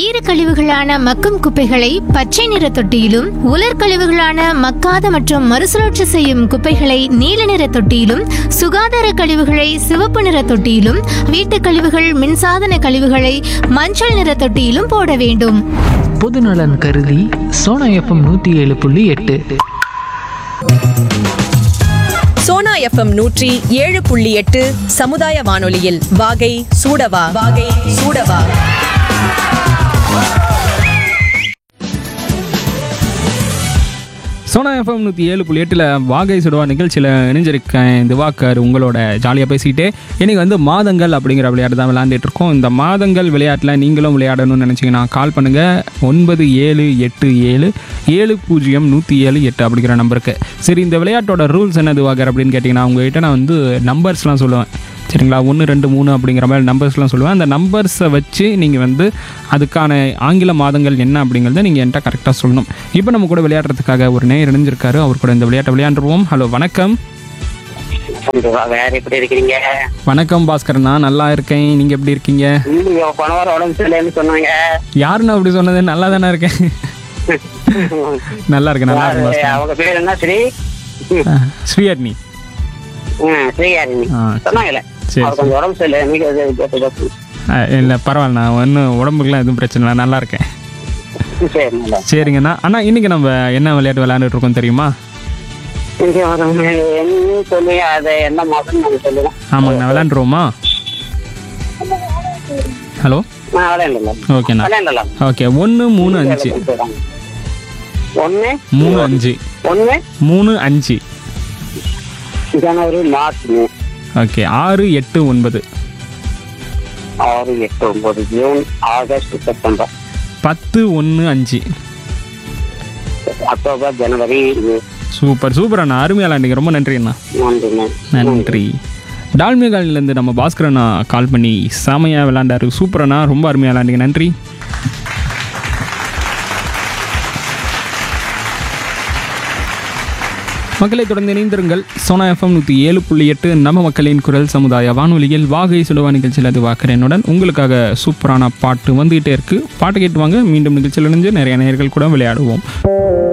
ஈரக்கழிவுகளான மக்கும் குப்பைகளை பச்சை நிற தொட்டியிலும், உலர் கழிவுகளான மக்காத மற்றும் மறுசுழற்சி செய்யும் குப்பைகளை நீல நிற தொட்டியிலும், சுகாதார கழிவுகளை சிவப்பு நிற தொட்டியிலும், வீட்டுக் கழிவுகள் மின்சாதன கழிவுகளை மஞ்சள் நிற தொட்டியிலும் போட வேண்டும். பொதுநலன் கருதி சோனா எஃப்எம் 107.8. சோனா எஃப்எம் 107.8 சமுதாய வானொலியில் வாகை சூடவா. சோனா எஃப்எம் 107.8 வாகை சுடவா நிகழ்ச்சியில் இணைஞ்சிருக்கேன். திவாகர் உங்களோட ஜாலியாக பேசிக்கிட்டே இன்றைக்கி வந்து மாதங்கள் அப்படிங்கிற விளையாட்டு தான் விளையாண்டுட்டு இருக்கோம். இந்த மாதங்கள் விளையாட்டில் நீங்களும் விளையாடணும்னு நினச்சிங்கன்னா கால் பண்ணுங்கள் 9787070178 அப்படிங்கிற நம்பருக்கு. சரி, இந்த விளையாட்டோட ரூல்ஸ் என்ன திவாகர் அப்படின்னு கேட்டிங்கன்னா, உங்கள்கிட்ட நான் வந்து நம்பர்ஸ்லாம் சொல்லுவேன். சரிங்களா, 1 2 3 அப்படிங்கிற மாதிரி நம்பர்ஸ்லாம் சொல்லுவேன். அந்த நம்பர்ஸை வச்சு நீங்கள் வந்து அதுக்கான ஆங்கில மாதங்கள் என்ன அப்படிங்கிறத நீங்கள் என்கிட்ட கரெக்டாக சொல்லணும். இப்போ நம்ம கூட விளையாடுறதுக்காக ஒரு நேயர் இணைஞ்சிருக்காரு. அவர் கூட இந்த விளையாட்டை விளையாண்டுருவோம். ஹலோ, வணக்கம். எப்படி இருக்கீங்க? வணக்கம் பாஸ்கர், நான் நல்லா இருக்கேன். நீங்கள் எப்படி இருக்கீங்க? போன வாரம் உடம்பு சரியில்லைன்னு சொன்னாங்க. யாருன்னு அப்படி சொன்னது? நல்லா தானே இருக்கேன். நல்லா இருக்கேன், நல்லா இருக்கேன். அவங்க பேர் என்ன? ஸ்ரீஹரணி. ஸ்ரீஹரணி சொன்னாங்கல்ல. கொஞ்சம் உடம்பு சரியில்லை. இல்லை பரவாயில்ல, நான் ஒன்றும் உடம்புக்குலாம் எதுவும் பிரச்சனை இல்லை, நல்லா இருக்கேன். சரிங்கண்ணா. அண்ணா, இன்னைக்கு நம்ம என்ன விளையாட்டு விளையாண்டுட்டு இருக்கோம் தெரியுமா? ஆமாங்கண்ணா, விளையாண்டுருவோமா? ஹலோ, ஓகேண்ணா. ஓகே, 1 3 5 3 5 ஜனவரி, March, okay 6 8 9 6 8 9 June, August, September, 10 1 5 October, ஜனவரி. சூப்பர் சூப்பர் அண்ணா, அருமையாக விளையாண்டிங்க. ரொம்ப நன்றி அண்ணா. நன்றி. டால்மியா காலனிலேருந்து நம்ம பாஸ்கர் அண்ணா கால் பண்ணி செமையாக விளையாண்டாரு. சூப்பர் அண்ணா, ரொம்ப அருமையாக விளையாண்டிங்க. நன்றி. மக்களை தொடர்ந்து இணைந்திருங்கள். சோனா எஃப்எம் 107.8 நம்ம மக்களின் குரல் சமுதாய வானொலியில் வாகை சுடவா நிகழ்ச்சியில் அது வாக்கரனுடன் உங்களுக்காக சூப்பரான பாட்டு வந்துகிட்டே இருக்குது. பாட்டு கேட்டு வாங்க. மீண்டும் நிகழ்ச்சியில் இணைஞ்சு நிறைய நேயர்கள் கூட விளையாடுவோம்.